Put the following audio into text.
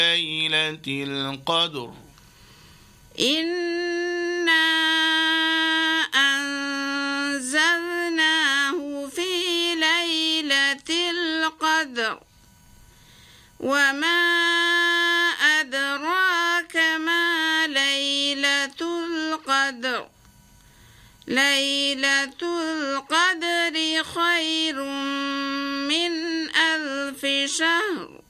ليلة القدر إنا أنزلناه في ليلة القدر وما أدراك ما ليلة القدر ليلة القدر خير من 1000 شهر